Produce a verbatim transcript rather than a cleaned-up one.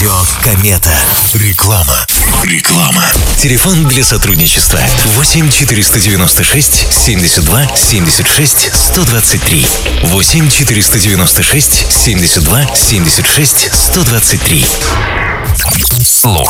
Радио Комета. Реклама. Реклама. Телефон для сотрудничества восемь четыреста девяносто шесть семьдесят два семьдесят шесть сто двадцать три. восемь четыреста девяносто шесть семьдесят два семьдесят шесть сто двадцать три. Слух